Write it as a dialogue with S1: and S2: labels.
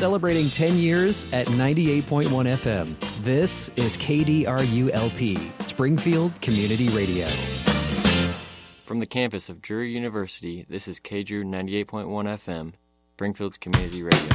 S1: Celebrating 10 years at 98.1 FM. This is KDRU-LP, Springfield Community Radio.
S2: From the campus of Drury University, this is KDRU 98.1 FM, Springfield's Community Radio.